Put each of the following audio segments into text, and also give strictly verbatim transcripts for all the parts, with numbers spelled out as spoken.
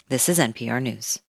This is N P R News.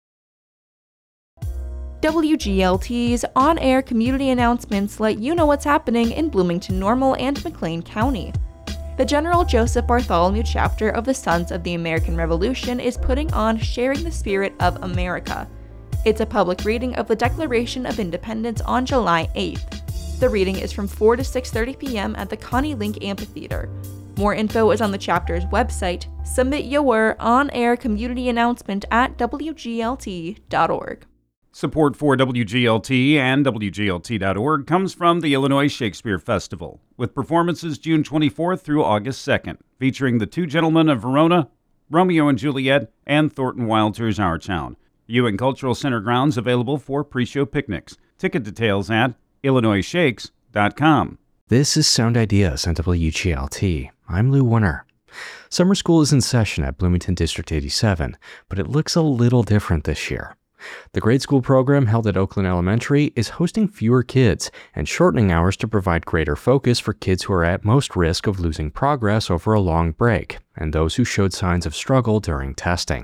W G L T's on-air community announcements let you know what's happening in Bloomington Normal and McLean County. The General Joseph Bartholomew chapter of the Sons of the American Revolution is putting on Sharing the Spirit of America. It's a public reading of the Declaration of Independence on July eighth. The reading is from four to six thirty p.m. at the Connie Link Amphitheater. More info is on the chapter's website. Submit your on-air community announcement at w g l t dot org. Support for W G L T and W G L T dot org comes from the Illinois Shakespeare Festival, with performances June twenty-fourth through August second, featuring The Two Gentlemen of Verona, Romeo and Juliet, and Thornton Wilder's Our Town. Ewing Cultural Center grounds available for pre-show picnics. Ticket details at illinois shakes dot com. This is Sound Ideas on W G L T. I'm Lou Warner. Summer school is in session at Bloomington District eighty-seven, but it looks a little different this year. The grade school program held at Oakland Elementary is hosting fewer kids and shortening hours to provide greater focus for kids who are at most risk of losing progress over a long break and those who showed signs of struggle during testing.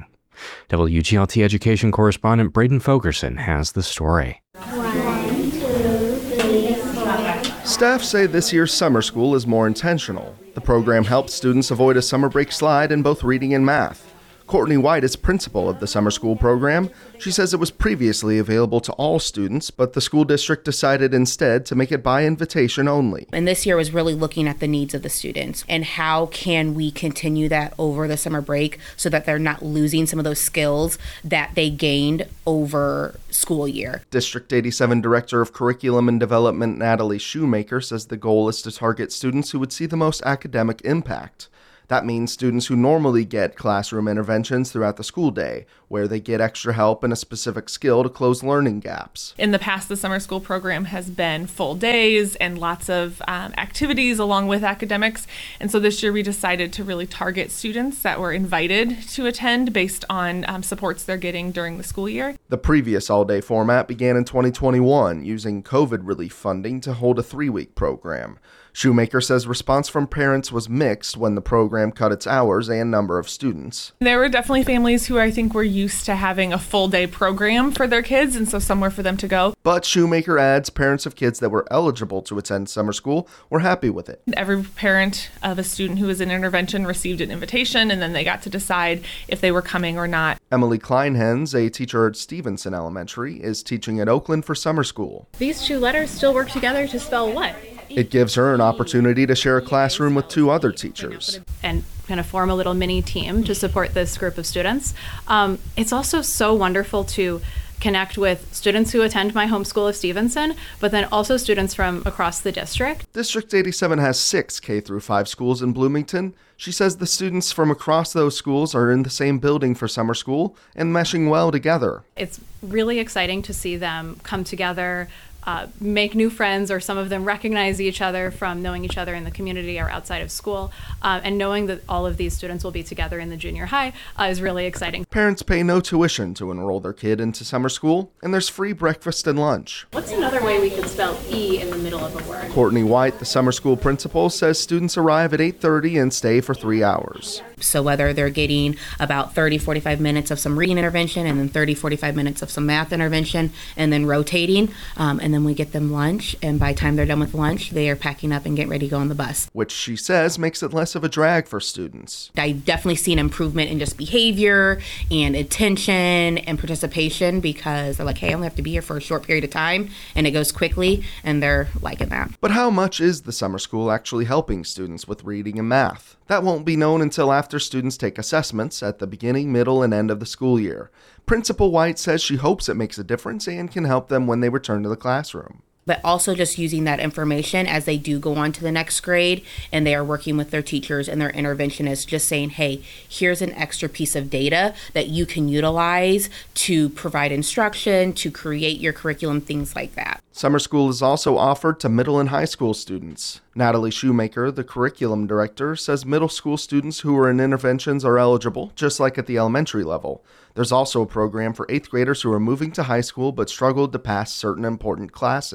W G L T education correspondent Braden Fogerson has the story. One, two, three, four. Staff say this year's summer school is more intentional. The program helps students avoid a summer break slide in both reading and math. Courtney White is principal of the summer school program. She says it was previously available to all students, but the school district decided instead to make it by invitation only. And this year was really looking at the needs of the students and how can we continue that over the summer break so that they're not losing some of those skills that they gained over school year. District eighty-seven Director of Curriculum and Development Natalie Shoemaker says the goal is to target students who would see the most academic impact. That means students who normally get classroom interventions throughout the school day, where they get extra help in a specific skill to close learning gaps. In the past, the summer school program has been full days and lots of um, activities along with academics. And so this year we decided to really target students that were invited to attend based on um, supports they're getting during the school year. The previous all-day format began in twenty twenty-one, using COVID relief funding to hold a three-week program. Shoemaker says response from parents was mixed when the program cut its hours and number of students. There were definitely families who I think were used to having a full day program for their kids, and so somewhere for them to go. But Shoemaker adds parents of kids that were eligible to attend summer school were happy with it. Every parent of a student who was in intervention received an invitation, and then they got to decide if they were coming or not. Emily Kleinhens, a teacher at Stevenson Elementary, is teaching at Oakland for summer school. These two letters still work together to spell what? It gives her an opportunity to share a classroom with two other teachers. And kind of form a little mini team to support this group of students. Um, it's also so wonderful to connect with students who attend my home school of Stevenson, but then also students from across the district. District eighty-seven has six K through five schools in Bloomington. She says the students from across those schools are in the same building for summer school and meshing well together. It's really exciting to see them come together, Uh, make new friends, or some of them recognize each other from knowing each other in the community or outside of school. Uh, and knowing that all of these students will be together in the junior high uh, is really exciting. Parents pay no tuition to enroll their kid into summer school, and there's free breakfast and lunch. What's another way we could spell E in the middle of a word? Courtney White, the summer school principal, says students arrive at eight thirty and stay for three hours. So whether they're getting about thirty, forty-five minutes of some reading intervention and then thirty, forty-five minutes of some math intervention and then rotating, um, and then we get them lunch, and by the time they're done with lunch, they are packing up and getting ready to go on the bus. Which she says makes it less of a drag for students. I definitely see an improvement in just behavior and attention and participation because they're like, hey, I only have to be here for a short period of time, and it goes quickly, and they're liking that. But how much is the summer school actually helping students with reading and math? That won't be known until after students take assessments at the beginning, middle, and end of the school year. Principal White says she hopes it makes a difference and can help them when they return to the classroom. But also just using that information as they do go on to the next grade and they are working with their teachers and their interventionists, just saying, hey, here's an extra piece of data that you can utilize to provide instruction, to create your curriculum, things like that. Summer school is also offered to middle and high school students. Natalie Shoemaker, the curriculum director, says middle school students who are in interventions are eligible, just like at the elementary level. There's also a program for eighth graders who are moving to high school but struggled to pass certain important classes.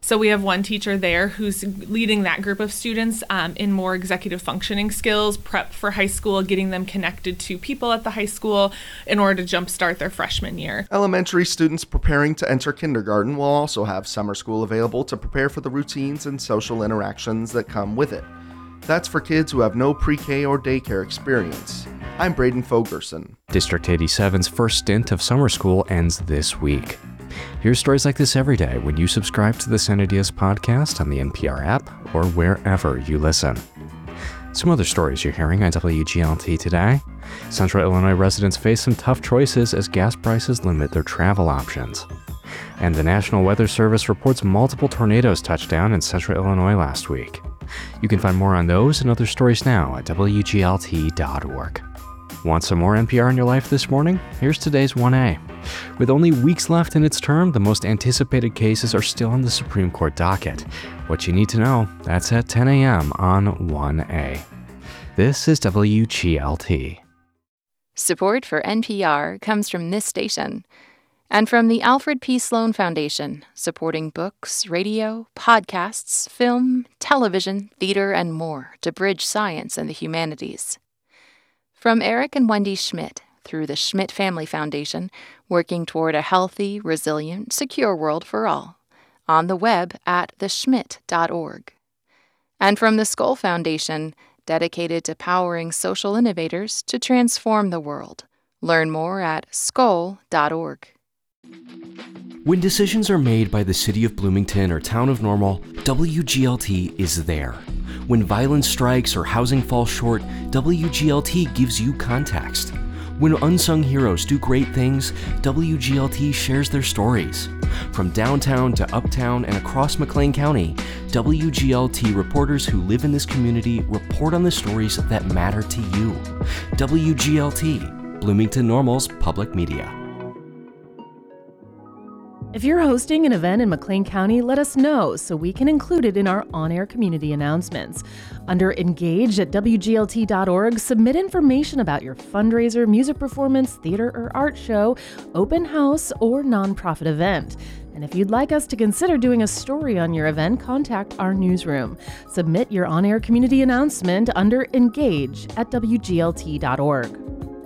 So we have one teacher there who's leading that group of students um, in more executive functioning skills, prep for high school, getting them connected to people at the high school in order to jumpstart their freshman year. Elementary students preparing to enter kindergarten will also have summer school available to prepare for the routines and social interactions that come with it. That's for kids who have no pre-K or daycare experience. I'm Braden Fogerson. District eighty-seven's first stint of summer school ends this week. Hear stories like this every day when you subscribe to the San Dias podcast on the N P R app or wherever you listen. Some other stories you're hearing on W G L T today. Central Illinois residents face some tough choices as gas prices limit their travel options. And the National Weather Service reports multiple tornadoes touched down in Central Illinois last week. You can find more on those and other stories now at W G L T dot org. Want some more N P R in your life this morning? Here's today's one A. With only weeks left in its term, the most anticipated cases are still on the Supreme Court docket. What you need to know, that's at ten a.m. on one A. This is W G L T. Support for N P R comes from this station and from the Alfred P. Sloan Foundation, supporting books, radio, podcasts, film, television, theater, and more to bridge science and the humanities. From Eric and Wendy Schmidt, through the Schmidt Family Foundation, working toward a healthy, resilient, secure world for all. On the web at the schmidt dot org. And from the Skoll Foundation, dedicated to powering social innovators to transform the world. Learn more at skoll dot org. When decisions are made by the City of Bloomington or Town of Normal, W G L T is there. When violence strikes or housing falls short, W G L T gives you context. When unsung heroes do great things, W G L T shares their stories. From downtown to uptown and across McLean County, W G L T reporters who live in this community report on the stories that matter to you. W G L T, Bloomington Normal's public media. If you're hosting an event in McLean County, let us know so we can include it in our on-air community announcements. Under Engage at W G L T dot org, submit information about your fundraiser, music performance, theater or art show, open house, or nonprofit event. And if you'd like us to consider doing a story on your event, contact our newsroom. Submit your on-air community announcement under Engage at W G L T dot org.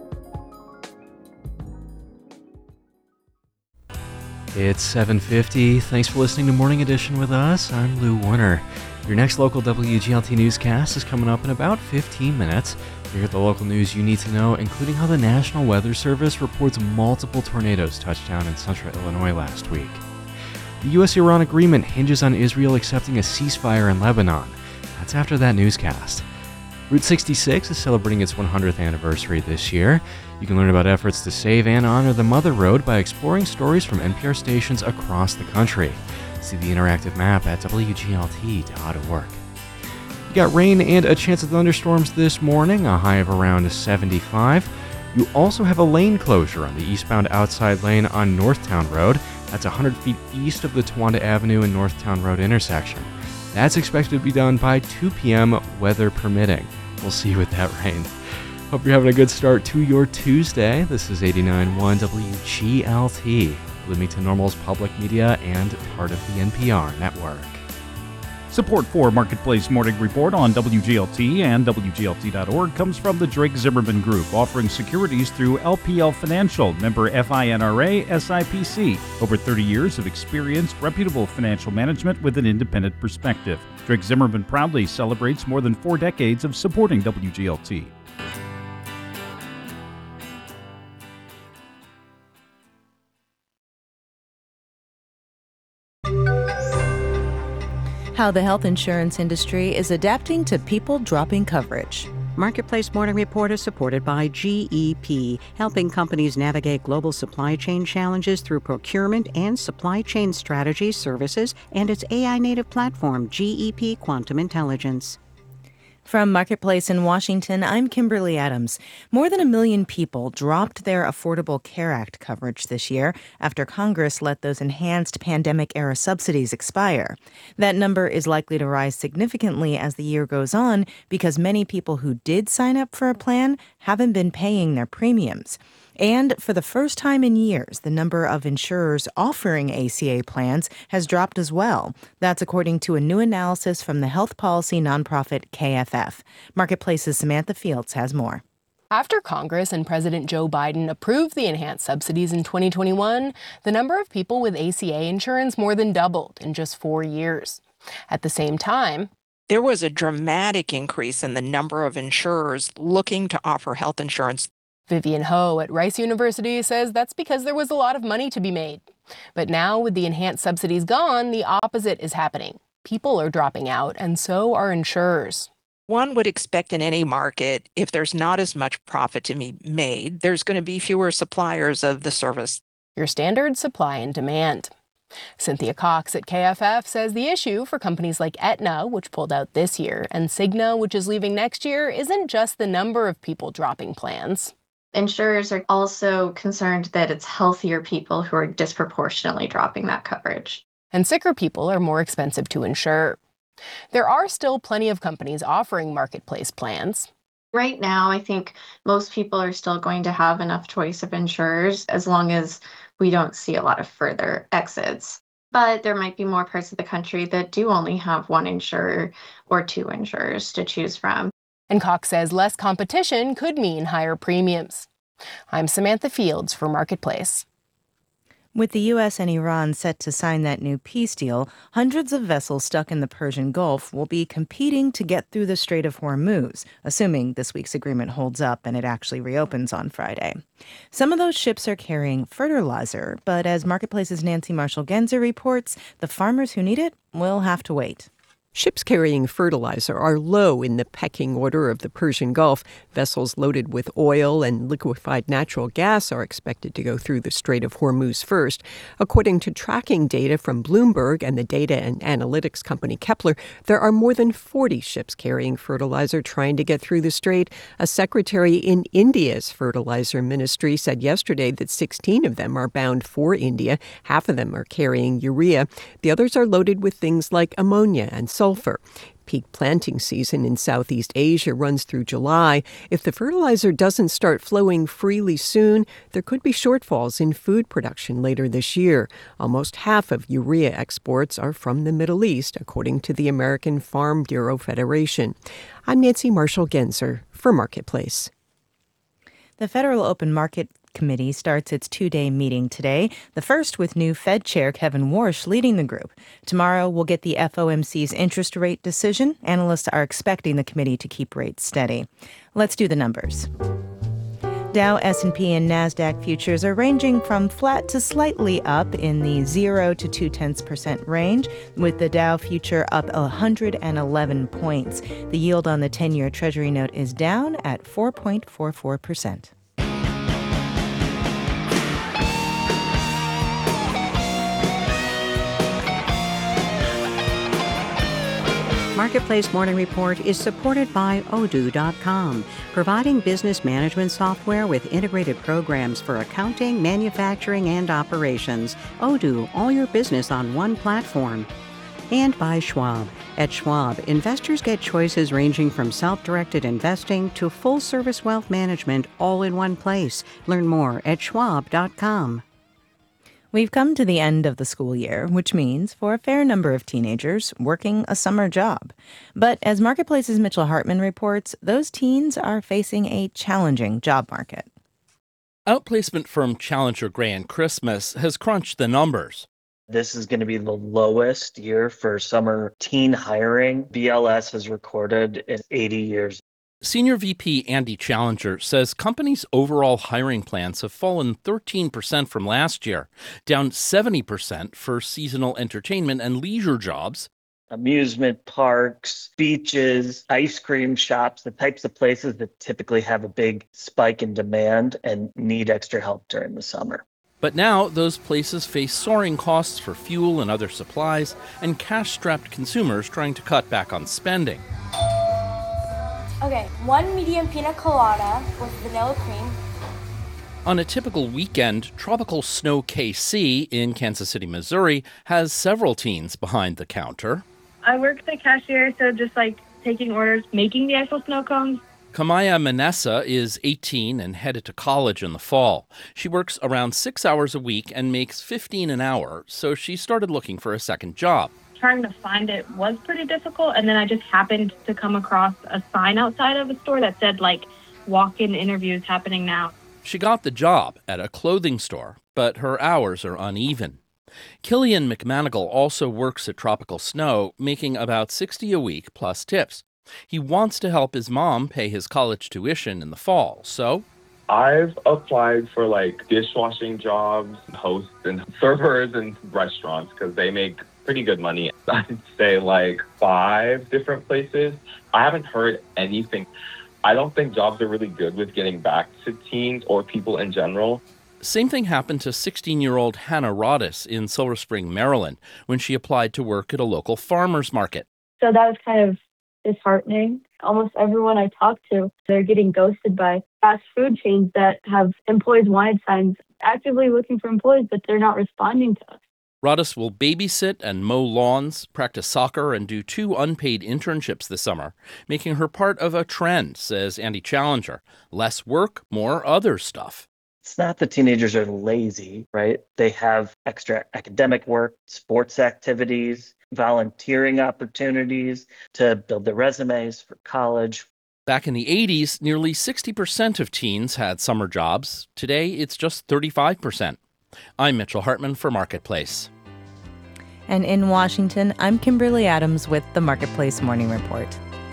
It's seven fifty. Thanks for listening to Morning Edition with us. I'm Lou Warner. Your next local W G L T newscast is coming up in about fifteen minutes. You hear the local news you need to know, including how the National Weather Service reports multiple tornadoes touched down in central Illinois last week. The U S Iran agreement hinges on Israel accepting a ceasefire in Lebanon. That's after that newscast. Route sixty-six is celebrating its one hundredth anniversary this year. You can learn about efforts to save and honor the Mother Road by exploring stories from N P R stations across the country. See the interactive map at W G L T dot org. You got rain and a chance of thunderstorms this morning, a high of around seventy-five. You also have a lane closure on the eastbound outside lane on Northtown Road. That's one hundred feet east of the Towanda Avenue and Northtown Road intersection. That's expected to be done by two p.m., weather permitting. We'll see you with that rain. Hope you're having a good start to your Tuesday. This is eighty-nine point one W G L T, Bloomington Normal's public media and part of the N P R network. Support for Marketplace Morning Report on W G L T and W G L T dot org comes from the Drake Zimmerman Group, offering securities through L P L Financial, member FINRA S I P C. Over thirty years of experience, reputable financial management with an independent perspective. Drake Zimmerman proudly celebrates more than four decades of supporting W G L T. How the health insurance industry is adapting to people dropping coverage. Marketplace Morning Report is supported by G E P, helping companies navigate global supply chain challenges through procurement and supply chain strategy services and its A I-native platform, G E P Quantum Intelligence. From Marketplace in Washington, I'm Kimberly Adams. More than a million people dropped their Affordable Care Act coverage this year after Congress let those enhanced pandemic-era subsidies expire. That number is likely to rise significantly as the year goes on because many people who did sign up for a plan haven't been paying their premiums. And for the first time in years, the number of insurers offering A C A plans has dropped as well. That's according to a new analysis from the health policy nonprofit K F F. Marketplace's Samantha Fields has more. After Congress and President Joe Biden approved the enhanced subsidies in twenty twenty-one, the number of people with A C A insurance more than doubled in just four years. At the same time, there was a dramatic increase in the number of insurers looking to offer health insurance. Vivian Ho at Rice University says that's because there was a lot of money to be made. But now, with the enhanced subsidies gone, the opposite is happening. People are dropping out, and so are insurers. One would expect in any market, if there's not as much profit to be made, there's going to be fewer suppliers of the service. Your standard supply and demand. Cynthia Cox at K F F says the issue for companies like Aetna, which pulled out this year, and Cigna, which is leaving next year, isn't just the number of people dropping plans. Insurers are also concerned that it's healthier people who are disproportionately dropping that coverage. And sicker people are more expensive to insure. There are still plenty of companies offering marketplace plans. Right now, I think most people are still going to have enough choice of insurers as long as we don't see a lot of further exits. But there might be more parts of the country that do only have one insurer or two insurers to choose from. And Cox says less competition could mean higher premiums. I'm Samantha Fields for Marketplace. With the U S and Iran set to sign that new peace deal, hundreds of vessels stuck in the Persian Gulf will be competing to get through the Strait of Hormuz, assuming this week's agreement holds up and it actually reopens on Friday. Some of those ships are carrying fertilizer, but as Marketplace's Nancy Marshall-Genzer reports, the farmers who need it will have to wait. Ships carrying fertilizer are low in the pecking order of the Persian Gulf. Vessels loaded with oil and liquefied natural gas are expected to go through the Strait of Hormuz first. According to tracking data from Bloomberg and the data and analytics company Kepler, there are more than forty ships carrying fertilizer trying to get through the strait. A secretary in India's fertilizer ministry said yesterday that sixteen of them are bound for India. Half of them are carrying urea. The others are loaded with things like ammonia and sulfur. Sulfur. Peak planting season in Southeast Asia runs through July. If the fertilizer doesn't start flowing freely soon, there could be shortfalls in food production later this year. Almost half of urea exports are from the Middle East, according to the American Farm Bureau Federation. I'm Nancy Marshall-Genzer for Marketplace. The Federal Open Market Committee starts its two-day meeting today, the first with new Fed Chair Kevin Warsh leading the group. Tomorrow, we'll get the F O M C's interest rate decision. Analysts are expecting the committee to keep rates steady. Let's do the numbers. Dow, S and P, and NASDAQ futures are ranging from flat to slightly up in the zero to two-tenths percent range, with the Dow future up one hundred eleven points. The yield on the ten-year Treasury note is down at four point four four percent. Marketplace Morning Report is supported by Odoo dot com, providing business management software with integrated programs for accounting, manufacturing, and operations. Odoo, all your business on one platform. And by Schwab. At Schwab, investors get choices ranging from self-directed investing to full-service wealth management all in one place. Learn more at Schwab dot com. We've come to the end of the school year, which means, for a fair number of teenagers, working a summer job. But as Marketplace's Mitchell Hartman reports, those teens are facing a challenging job market. Outplacement firm Challenger Gray and Christmas has crunched the numbers. This is going to be the lowest year for summer teen hiring B L S has recorded in eighty years. Senior V P Andy Challenger says companies' overall hiring plans have fallen thirteen percent from last year, down seventy percent for seasonal entertainment and leisure jobs. Amusement parks, beaches, ice cream shops, the types of places that typically have a big spike in demand and need extra help during the summer. But now those places face soaring costs for fuel and other supplies, and cash-strapped consumers trying to cut back on spending. Okay, one medium pina colada with vanilla cream. On a typical weekend, Tropical Snow K C in Kansas City, Missouri, has several teens behind the counter. I work the cashier, so just like taking orders, making the actual snow cones. Kamaya Manessa is eighteen and headed to college in the fall. She works around six hours a week and makes fifteen an hour, so she started looking for a second job. Trying to find it was pretty difficult, and then I just happened to come across a sign outside of a store that said, like, walk-in interviews happening now. She got the job at a clothing store, but her hours are uneven. Killian McManigal also works at Tropical Snow, making about sixty a week plus tips. He wants to help his mom pay his college tuition in the fall, so I've applied for like dishwashing jobs, hosts and servers in restaurants because they make pretty good money. I'd say like five different places. I haven't heard anything. I don't think jobs are really good with getting back to teens or people in general. Same thing happened to sixteen-year-old Hannah Rodis in Silver Spring, Maryland, when she applied to work at a local farmer's market. So that was kind of disheartening. Almost everyone I talk to, they're getting ghosted by fast food chains that have employees wanted signs actively looking for employees, but they're not responding to us. Rodis will babysit and mow lawns, practice soccer, and do two unpaid internships this summer, making her part of a trend, says Andy Challenger. Less work, more other stuff. It's not that teenagers are lazy, right? They have extra academic work, sports activities, volunteering opportunities to build their resumes for college. Back in the eighties, nearly sixty percent of teens had summer jobs. Today, it's just thirty-five percent. I'm Mitchell Hartman for Marketplace. And in Washington, I'm Kimberly Adams with the Marketplace Morning Report.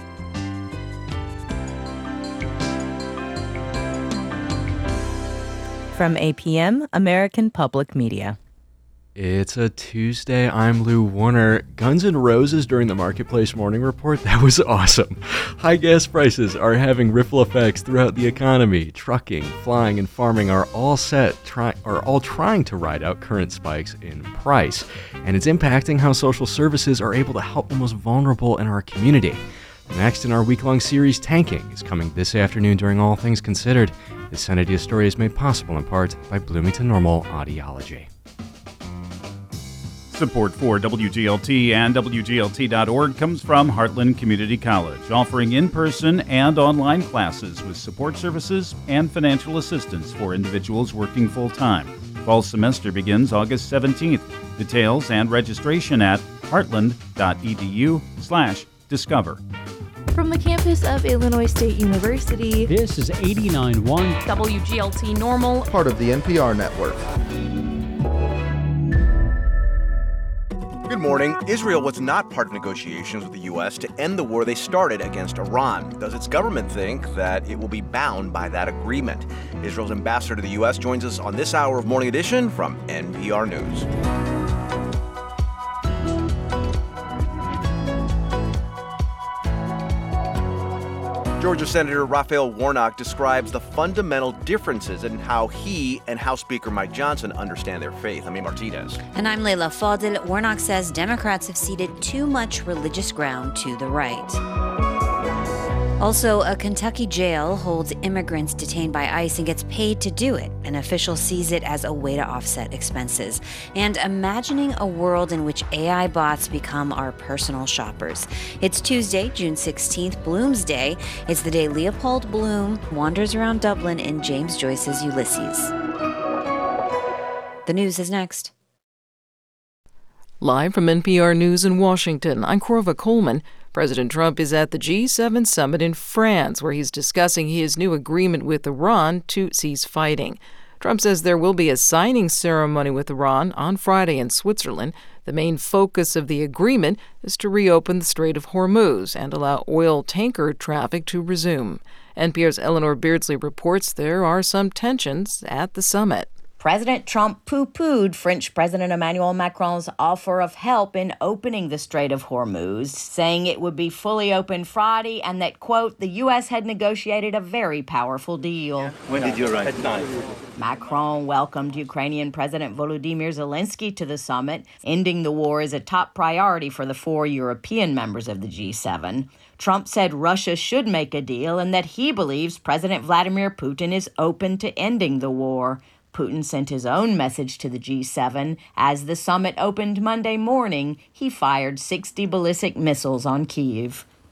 From A P M, American Public Media. It's a Tuesday. I'm Lou Warner. Guns N' Roses during the Marketplace Morning Report. That was awesome. High gas prices are having ripple effects throughout the economy. Trucking, flying, and farming are all set, try, are all trying to ride out current spikes in price. And it's impacting how social services are able to help the most vulnerable in our community. Next in our week-long series, Tanking, is coming this afternoon during All Things Considered. This Senate story is made possible in part by Bloomington Normal Audiology. Support for W G L T and W G L T dot org comes from Heartland Community College, offering in-person and online classes with support services and financial assistance for individuals working full-time. Fall semester begins August seventeenth. Details and registration at heartland.edu slash discover. From the campus of Illinois State University, this is eighty-nine point one W G L T Normal, part of the N P R network. Good morning. Israel was not part of negotiations with the U S to end the war they started against Iran. Does its government think that it will be bound by that agreement? Israel's ambassador to the U S joins us on this hour of Morning Edition from N P R News. Georgia Senator Raphael Warnock describes the fundamental differences in how he and House Speaker Mike Johnson understand their faith. I'm Martinez. And I'm Leila Fadel. Warnock says Democrats have ceded too much religious ground to the right. Also, a Kentucky jail holds immigrants detained by ICE and gets paid to do it. An official sees it as a way to offset expenses. And imagining a world in which A I bots become our personal shoppers. It's Tuesday, June sixteenth, Bloom's Day. It's the day Leopold Bloom wanders around Dublin in James Joyce's Ulysses. The news is next. Live from N P R News in Washington, I'm Corva Coleman. President Trump is at the G seven summit in France, where he's discussing his new agreement with Iran to cease fighting. Trump says there will be a signing ceremony with Iran on Friday in Switzerland. The main focus of the agreement is to reopen the Strait of Hormuz and allow oil tanker traffic to resume. N P R's Eleanor Beardsley reports there are some tensions at the summit. President Trump poo-pooed French President Emmanuel Macron's offer of help in opening the Strait of Hormuz, saying it would be fully open Friday and that, quote, the U S had negotiated a very powerful deal. When did you arrive? At nine. Macron welcomed Ukrainian President Volodymyr Zelensky to the summit. Ending the war is a top priority for the four European members of the G seven. Trump said Russia should make a deal and that he believes President Vladimir Putin is open to ending the war. Putin sent his own message to the G seven. As the summit opened Monday morning, he fired sixty ballistic missiles on Kyiv.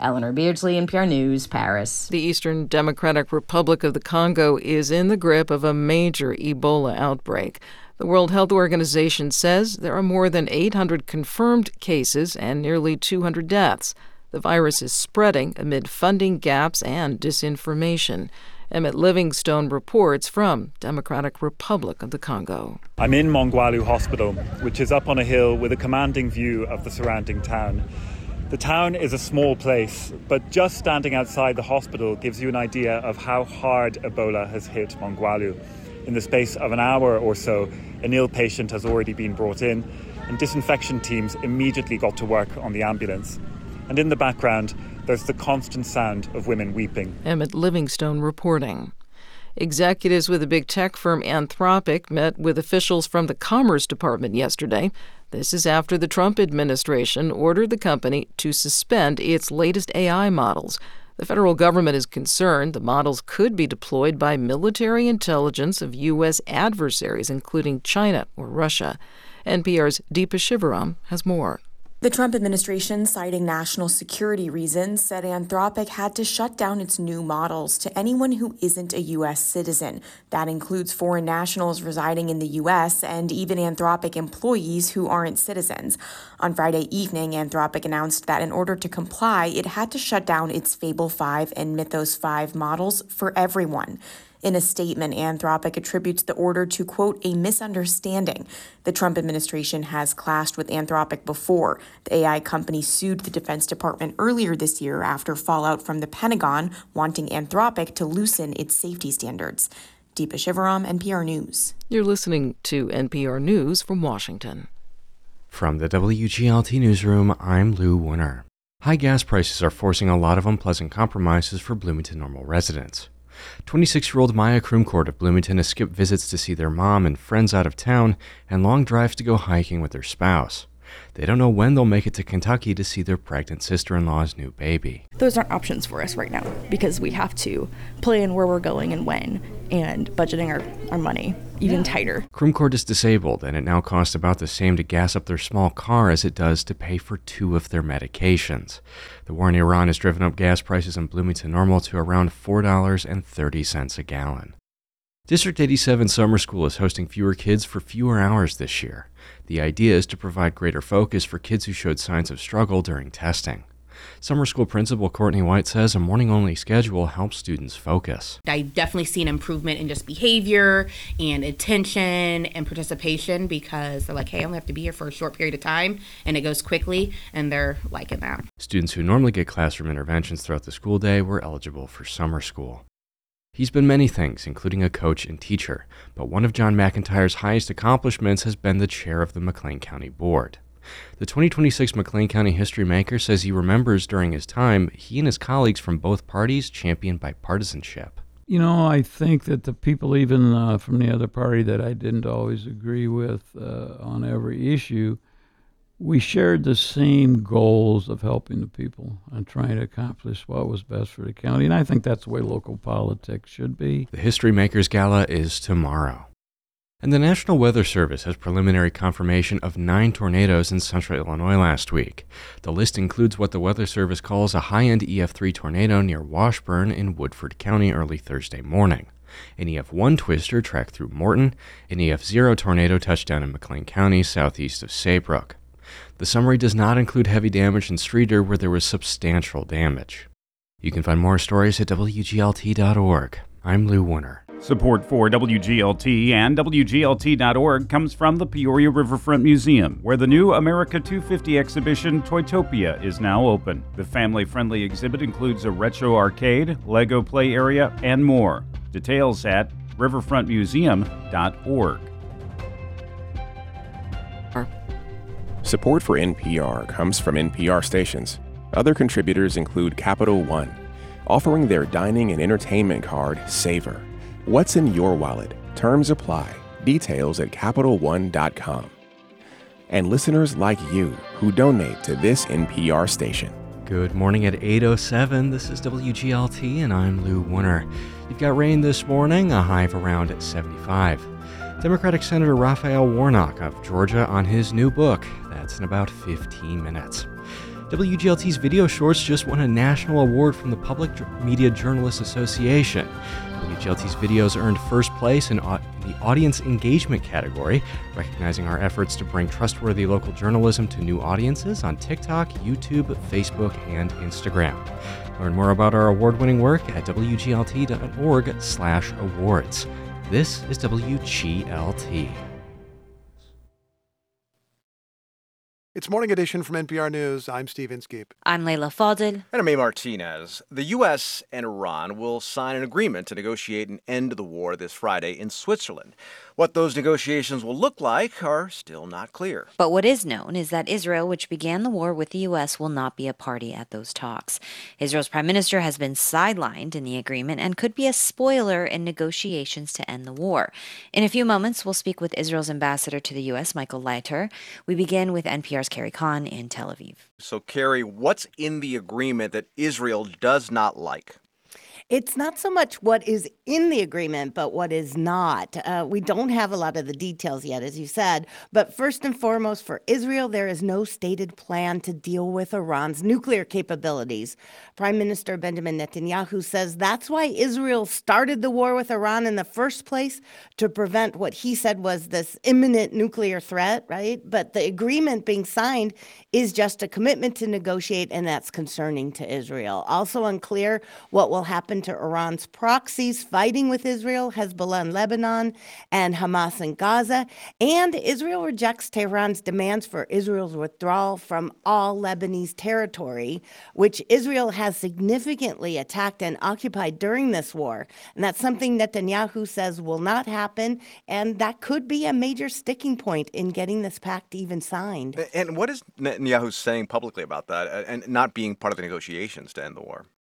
Eleanor Beardsley, N P R News, Paris. The Eastern Democratic Republic of the Congo is in the grip of a major Ebola outbreak. The World Health Organization says there are more than eight hundred confirmed cases and nearly two hundred deaths. The virus is spreading amid funding gaps and disinformation. Emmett Livingstone reports from Democratic Republic of the Congo. I'm in Mongwalu Hospital, which is up on a hill with a commanding view of the surrounding town. The town is a small place, but just standing outside the hospital gives you an idea of how hard Ebola has hit Mongwalu. In the space of an hour or so, an ill patient has already been brought in, and disinfection teams immediately got to work on the ambulance. And in the background, there's the constant sound of women weeping. Emmett Livingstone reporting. Executives with the big tech firm Anthropic met with officials from the Commerce Department yesterday. This is after the Trump administration ordered the company to suspend its latest A I models. The federal government is concerned the models could be deployed by military intelligence of U S adversaries, including China or Russia. N P R's Deepa Shivaram has more. The Trump administration, citing national security reasons, said Anthropic had to shut down its new models to anyone who isn't a U S citizen. That includes foreign nationals residing in the U S and even Anthropic employees who aren't citizens. On Friday evening, Anthropic announced that in order to comply, it had to shut down its Fable five and Mythos five models for everyone. In a statement, Anthropic attributes the order to, quote, a misunderstanding. The Trump administration has clashed with Anthropic before. The A I company sued the Defense Department earlier this year after fallout from the Pentagon wanting Anthropic to loosen its safety standards. Deepa Shivaram, N P R News. You're listening to N P R News from Washington. From the W G L T Newsroom, I'm Lou Winner. High gas prices are forcing a lot of unpleasant compromises for Bloomington Normal residents. twenty-six-year-old Maya Krumkort of Bloomington has skipped visits to see their mom and friends out of town and long drives to go hiking with their spouse. They don't know when they'll make it to Kentucky to see their pregnant sister-in-law's new baby. Those aren't options for us right now because we have to plan where we're going and when, and budgeting our, our money even yeah. tighter. Krumkort is disabled, and it now costs about the same to gas up their small car as it does to pay for two of their medications. The war in Iran has driven up gas prices in Bloomington Normal to around four dollars and thirty cents a gallon. District eighty-seven Summer School is hosting fewer kids for fewer hours this year. The idea is to provide greater focus for kids who showed signs of struggle during testing. Summer School Principal Courtney White says a morning-only schedule helps students focus. I definitely see an improvement in just behavior and attention and participation because they're like, hey, I only have to be here for a short period of time, and it goes quickly, and they're liking that. Students who normally get classroom interventions throughout the school day were eligible for summer school. He's been many things, including a coach and teacher, but one of John McIntyre's highest accomplishments has been the chair of the McLean County Board. The twenty twenty-six McLean County history maker says he remembers during his time, he and his colleagues from both parties championed bipartisanship. You know, I think that the people even uh, from the other party that I didn't always agree with uh, on every issue, we shared the same goals of helping the people and trying to accomplish what was best for the county. And I think that's the way local politics should be. The History Makers Gala is tomorrow. And the National Weather Service has preliminary confirmation of nine tornadoes in central Illinois last week. The list includes what the Weather Service calls a high-end E F three tornado near Washburn in Woodford County early Thursday morning. An E F one twister tracked through Morton. An E F zero tornado touched down in McLean County southeast of Saybrook. The summary does not include heavy damage in Streator, where there was substantial damage. You can find more stories at W G L T dot org. I'm Lou Winner. Support for W G L T and W G L T dot org comes from the Peoria Riverfront Museum, where the new America two fifty exhibition, Toytopia, is now open. The family-friendly exhibit includes a retro arcade, Lego play area, and more. Details at riverfront museum dot org. Support for N P R comes from N P R stations. Other contributors include Capital One, offering their dining and entertainment card, Savor. What's in your wallet? Terms apply. Details at Capital One dot com. And listeners like you who donate to this N P R station. Good morning at eight oh seven. This is W G L T and I'm Lou Winner. You've got rain this morning, a high of around at seventy-five. Democratic Senator Raphael Warnock of Georgia on his new book. That's in about fifteen minutes. W G L T's video shorts just won a national award from the Public Media Journalists Association. W G L T's videos earned first place in, au- in the audience engagement category, recognizing our efforts to bring trustworthy local journalism to new audiences on TikTok, YouTube, Facebook, and Instagram. Learn more about our award-winning work at W G L T dot org slash awards. This is W G L T. It's Morning Edition from N P R News. I'm Steve Inskeep. I'm Leila Fadel. And I'm May Martinez. The U S and Iran will sign an agreement to negotiate an end to the war this Friday in Switzerland. What those negotiations will look like are still not clear. But what is known is that Israel, which began the war with the U S, will not be a party at those talks. Israel's prime minister has been sidelined in the agreement and could be a spoiler in negotiations to end the war. In a few moments, we'll speak with Israel's ambassador to the U S, Michael Leiter. We begin with N P R's Carrie Kahn in Tel Aviv. So, Carrie, what's in the agreement that Israel does not like? It's not so much what is in the agreement, but what is not. Uh, we don't have a lot of the details yet, as you said. But first and foremost, for Israel, there is no stated plan to deal with Iran's nuclear capabilities. Prime Minister Benjamin Netanyahu says that's why Israel started the war with Iran in the first place, to prevent what he said was this imminent nuclear threat, right? But the agreement being signed is just a commitment to negotiate, and that's concerning to Israel. Also unclear what will happen to Iran's proxies fighting with Israel, Hezbollah in Lebanon and Hamas in Gaza. And Israel rejects Tehran's demands for Israel's withdrawal from all Lebanese territory, which Israel has significantly attacked and occupied during this war. And that's something Netanyahu says will not happen, and that could be a major sticking point in getting this pact even signed. And what is Netanyahu saying publicly about that and not being part of the negotiations to end the war?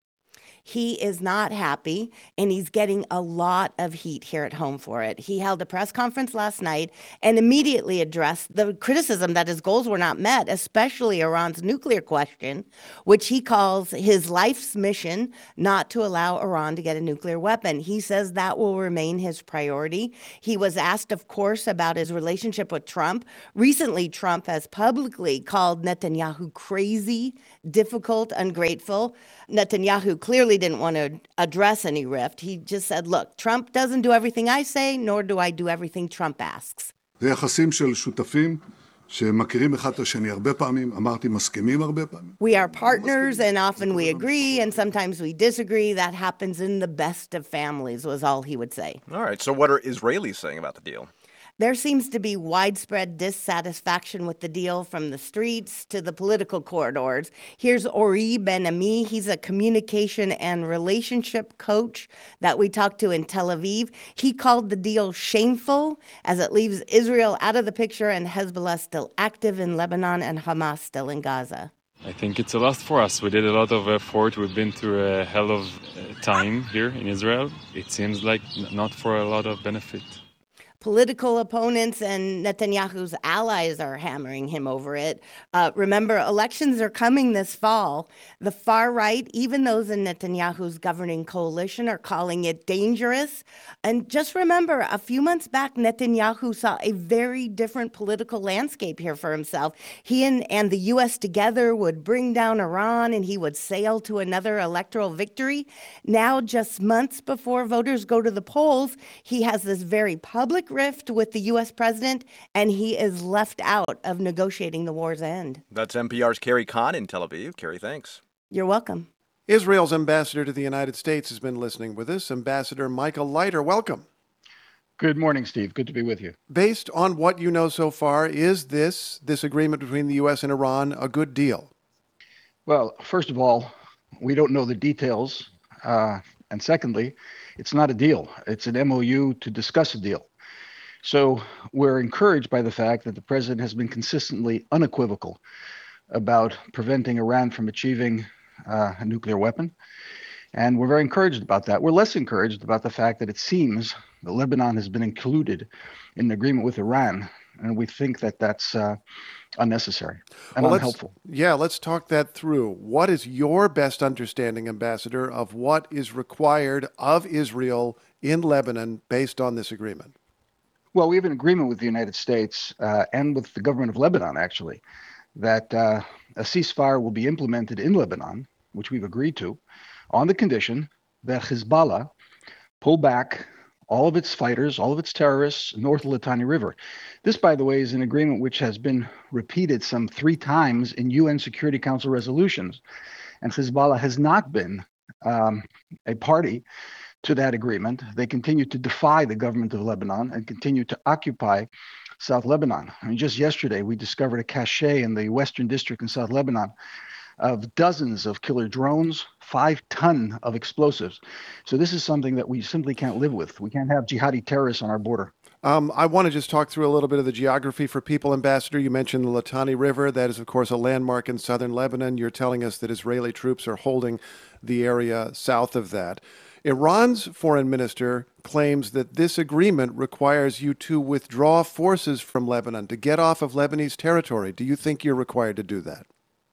He is not happy, and he's getting a lot of heat here at home for it. He held a press conference last night and immediately addressed the criticism that his goals were not met, especially Iran's nuclear question, which he calls his life's mission, not to allow Iran to get a nuclear weapon. He says that will remain his priority. He was asked, of course, about his relationship with Trump. Recently, Trump has publicly called Netanyahu crazy, difficult, ungrateful. Netanyahu clearly didn't want to address any rift. He just said, look, Trump doesn't do everything I say, nor do I do everything Trump asks. זה יחסים של שותפים שמכירים אחד את השני הרבה פעמים, אמרתי מסכימים הרבה פעמים. We are partners, and often we agree, and sometimes we disagree. That happens in the best of families, was all he would say. All right, so what are Israelis saying about the deal? There seems to be widespread dissatisfaction with the deal, from the streets to the political corridors. Here's Ori Ben-Ami. He's a communication and relationship coach that we talked to in Tel Aviv. He called the deal shameful, as it leaves Israel out of the picture and Hezbollah still active in Lebanon and Hamas still in Gaza. I think it's a loss for us. We did a lot of effort. We've been through a hell of time here in Israel. It seems like not for a lot of benefit. Political opponents and Netanyahu's allies are hammering him over it. Uh, remember, elections are coming this fall. The far right, even those in Netanyahu's governing coalition, are calling it dangerous. And just remember, a few months back, Netanyahu saw a very different political landscape here for himself. He and, and the U S together would bring down Iran, and he would sail to another electoral victory. Now, just months before voters go to the polls, he has this very public rift with the U S president, and he is left out of negotiating the war's end. That's N P R's Carrie Kahn in Tel Aviv. Carrie, thanks. You're welcome. Israel's ambassador to the United States has been listening with us. Ambassador Michael Leiter, welcome. Good morning, Steve. Good to be with you. Based on what you know so far, is this, this agreement between the U S and Iran a good deal? Well, first of all, we don't know the details. Uh, and secondly, it's not a deal. It's an M O U to discuss a deal. So we're encouraged by the fact that the president has been consistently unequivocal about preventing Iran from achieving uh, a nuclear weapon. And we're very encouraged about that. We're less encouraged about the fact that it seems that Lebanon has been included in an agreement with Iran. And we think that that's uh, unnecessary and well, unhelpful. Let's, yeah, let's talk that through. What is your best understanding, Ambassador, of what is required of Israel in Lebanon based on this agreement? Well, we have an agreement with the United States uh, and with the government of Lebanon, actually, that uh, a ceasefire will be implemented in Lebanon, which we've agreed to, on the condition that Hezbollah pull back all of its fighters, all of its terrorists north of the Litani River. This, by the way, is an agreement which has been repeated some three times in U N Security Council resolutions. And Hezbollah has not been um, a party to that agreement. They continue to defy the government of Lebanon and continue to occupy South Lebanon. I mean, just yesterday, we discovered a cache in the Western District in South Lebanon of dozens of killer drones, five ton of explosives. So this is something that we simply can't live with. We can't have jihadi terrorists on our border. Um, I want to just talk through a little bit of the geography for people, Ambassador. You mentioned the Litani River. That is, of course, a landmark in southern Lebanon. You're telling us that Israeli troops are holding the area south of that. Iran's foreign minister claims that this agreement requires you to withdraw forces from Lebanon, to get off of Lebanese territory. Do you think you're required to do that?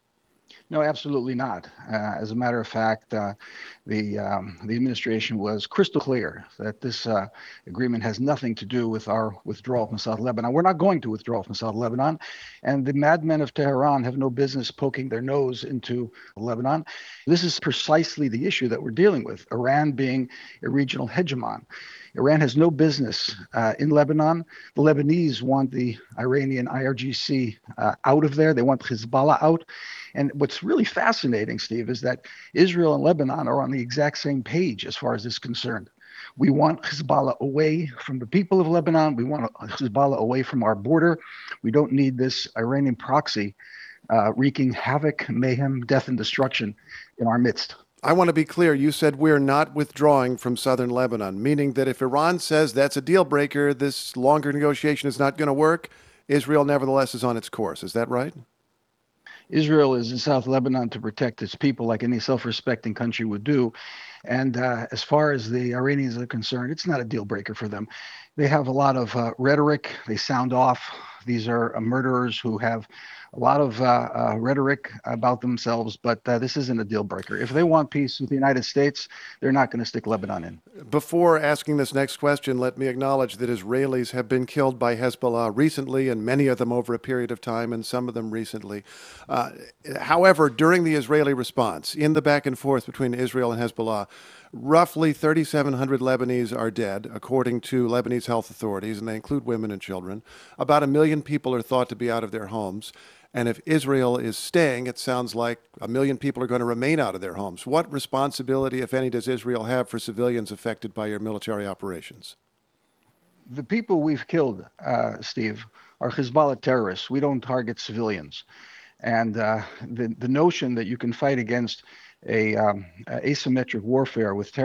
No, absolutely not. Uh, as a matter of fact, uh, the um, the administration was crystal clear that this uh, agreement has nothing to do with our withdrawal from South Lebanon. We're not going to withdraw from South Lebanon, and the madmen of Tehran have no business poking their nose into Lebanon. This is precisely the issue that we're dealing with, Iran being a regional hegemon. Iran has no business uh, in Lebanon. The Lebanese want the Iranian I R G C uh, out of there. They want Hezbollah out. And what's really fascinating, Steve, is that Israel and Lebanon are on the exact same page as far as this is concerned. We want Hezbollah away from the people of Lebanon. We want Hezbollah away from our border. We don't need this Iranian proxy uh, wreaking havoc, mayhem, death, and destruction in our midst. I want to be clear. You said we're not withdrawing from southern Lebanon, meaning that if Iran says that's a deal breaker, this longer negotiation is not going to work, Israel nevertheless is on its course. Is that right? Israel is in South Lebanon to protect its people like any self-respecting country would do. And uh, as far as the Iranians are concerned, it's not a deal breaker for them. They have a lot of uh, rhetoric. They sound off. These are uh, murderers who have a lot of uh, uh, rhetoric about themselves, but uh, this isn't a deal breaker. If they want peace with the United States, they're not going to stick Lebanon in. Before asking this next question, let me acknowledge that Israelis have been killed by Hezbollah recently, and many of them over a period of time, and some of them recently. Uh, however, during the Israeli response, in the back and forth between Israel and Hezbollah, roughly thirty-seven hundred Lebanese are dead, according to Lebanese health authorities, and they include women and children. About a million people are thought to be out of their homes. And if Israel is staying, it sounds like a million people are going to remain out of their homes. What responsibility, if any, does Israel have for civilians affected by your military operations? The people we've killed, uh, Steve, are Hezbollah terrorists. We don't target civilians. And uh, the, the notion that you can fight against a um, asymmetric warfare with terrorists